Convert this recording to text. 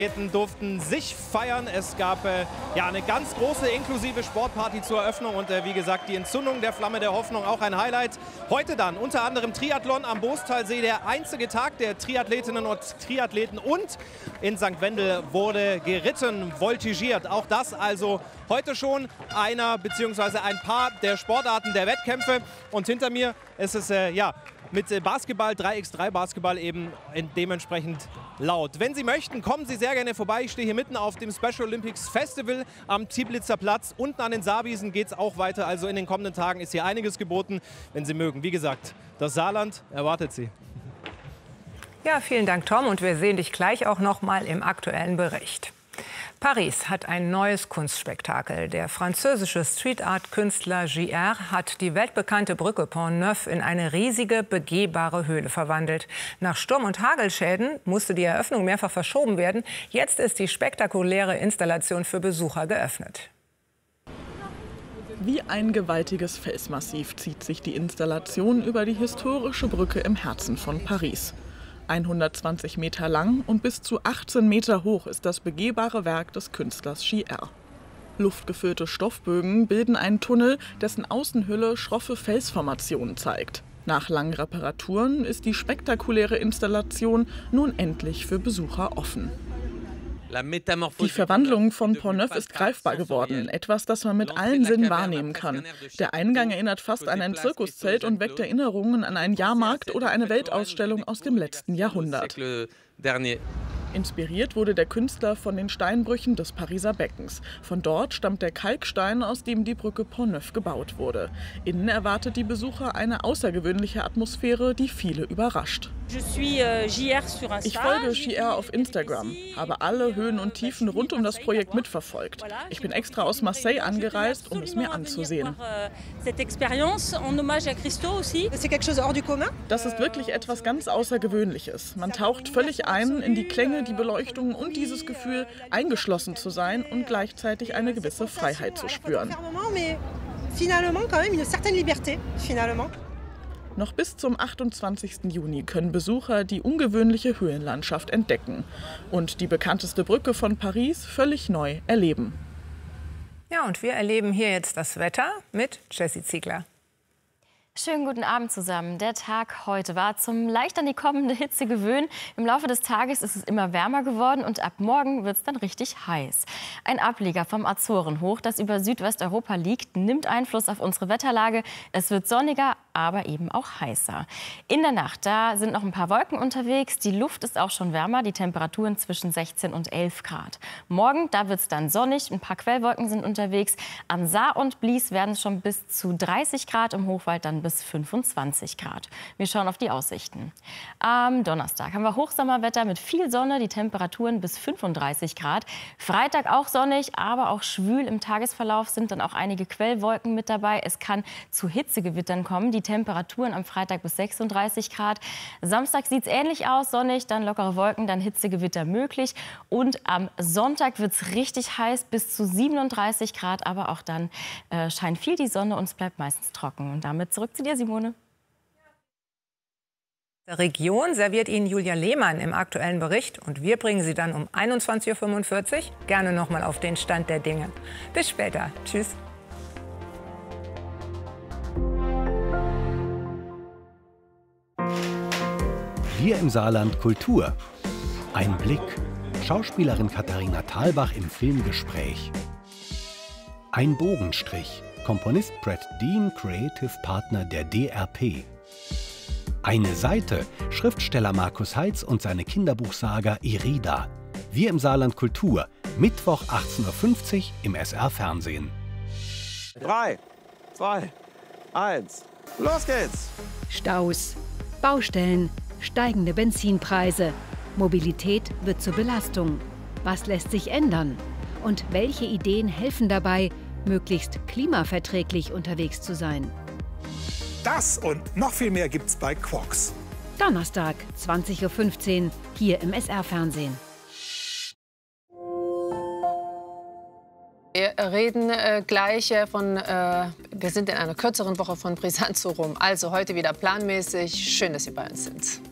Durften sich feiern. Es gab ja eine ganz große inklusive Sportparty zur Eröffnung und wie gesagt die Entzündung der Flamme der Hoffnung, auch ein Highlight. Heute dann unter anderem Triathlon am Boostalsee, der einzige Tag der Triathletinnen und Triathleten, und in St. Wendel wurde geritten, voltigiert. Auch das also heute schon einer bzw. ein paar der Sportarten der Wettkämpfe, und hinter mir ist es ja mit Basketball, 3x3 Basketball eben dementsprechend laut. Wenn Sie möchten, kommen Sie sehr gerne vorbei. Ich stehe hier mitten auf dem Special Olympics Festival am Tieblitzer Platz. Unten an den Saarwiesen geht es auch weiter. Also in den kommenden Tagen ist hier einiges geboten, wenn Sie mögen. Wie gesagt, das Saarland erwartet Sie. Ja, vielen Dank, Tom. Und wir sehen dich gleich auch noch mal im aktuellen Bericht. Paris hat ein neues Kunstspektakel. Der französische Street-Art-Künstler JR hat die weltbekannte Brücke Pont-Neuf in eine riesige, begehbare Höhle verwandelt. Nach Sturm- und Hagelschäden musste die Eröffnung mehrfach verschoben werden. Jetzt ist die spektakuläre Installation für Besucher geöffnet. Wie ein gewaltiges Felsmassiv zieht sich die Installation über die historische Brücke im Herzen von Paris. 120 Meter lang und bis zu 18 Meter hoch ist das begehbare Werk des Künstlers JR. Luftgefüllte Stoffbögen bilden einen Tunnel, dessen Außenhülle schroffe Felsformationen zeigt. Nach langen Reparaturen ist die spektakuläre Installation nun endlich für Besucher offen. Die Verwandlung von Pont-Neuf ist greifbar geworden, etwas, das man mit allen Sinnen wahrnehmen kann. Der Eingang erinnert fast an ein Zirkuszelt und weckt Erinnerungen an einen Jahrmarkt oder eine Weltausstellung aus dem letzten Jahrhundert. Inspiriert wurde der Künstler von den Steinbrüchen des Pariser Beckens. Von dort stammt der Kalkstein, aus dem die Brücke Pont-Neuf gebaut wurde. Innen erwartet die Besucher eine außergewöhnliche Atmosphäre, die viele überrascht. Ich folge JR auf Instagram, habe alle Höhen und Tiefen rund um das Projekt mitverfolgt. Ich bin extra aus Marseille angereist, um es mir anzusehen. Das ist wirklich etwas ganz Außergewöhnliches. Man taucht völlig ein in die Klänge, die Beleuchtung und dieses Gefühl, eingeschlossen zu sein und gleichzeitig eine gewisse Freiheit zu spüren. Noch bis zum 28. Juni können Besucher die ungewöhnliche Höhlenlandschaft entdecken und die bekannteste Brücke von Paris völlig neu erleben. Ja, und wir erleben hier jetzt das Wetter mit Jessie Ziegler. Schönen guten Abend zusammen. Der Tag heute war zum leicht an die kommende Hitze gewöhnen. Im Laufe des Tages ist es immer wärmer geworden und ab morgen wird es dann richtig heiß. Ein Ableger vom Azorenhoch, das über Südwesteuropa liegt, nimmt Einfluss auf unsere Wetterlage. Es wird sonniger, aber eben auch heißer. In der Nacht, da sind noch ein paar Wolken unterwegs. Die Luft ist auch schon wärmer, die Temperaturen zwischen 16 und 11 Grad. Morgen, da wird es dann sonnig, ein paar Quellwolken sind unterwegs. An Saar und Blies werden es schon bis zu 30 Grad, im Hochwald dann bis 25 Grad. Wir schauen auf die Aussichten. Am Donnerstag haben wir Hochsommerwetter mit viel Sonne, die Temperaturen bis 35 Grad. Freitag auch sonnig, aber auch schwül. Im Tagesverlauf sind dann auch einige Quellwolken mit dabei. Es kann zu Hitzegewittern kommen. Die Temperaturen am Freitag bis 36 Grad. Samstag sieht es ähnlich aus, sonnig, dann lockere Wolken, dann Hitzegewitter möglich. Und am Sonntag wird es richtig heiß, bis zu 37 Grad. Aber auch dann scheint viel die Sonne und es bleibt meistens trocken. Und damit zurück zu dir, Simone. Der Region serviert Ihnen Julia Lehmann im aktuellen Bericht. Und wir bringen Sie dann um 21:45 Uhr gerne noch mal auf den Stand der Dinge. Bis später. Tschüss. Wir im Saarland Kultur. Ein Blick. Schauspielerin Katharina Thalbach im Filmgespräch. Ein Bogenstrich. Komponist Brad Dean, Creative Partner der DRP. Eine Seite. Schriftsteller Markus Heitz und seine Kinderbuchsaga Irida. Wir im Saarland Kultur. Mittwoch 18:50 Uhr im SR-Fernsehen. 3, 2, 1. Los geht's! Staus, Baustellen, steigende Benzinpreise. Mobilität wird zur Belastung. Was lässt sich ändern? Und welche Ideen helfen dabei, möglichst klimaverträglich unterwegs zu sein? Das und noch viel mehr gibt's bei Quarks. Donnerstag, 20:15 Uhr, hier im SR-Fernsehen. Wir reden gleich wir sind in einer kürzeren Woche von Brisant zu Rom. Also heute wieder planmäßig. Schön, dass Sie bei uns sind.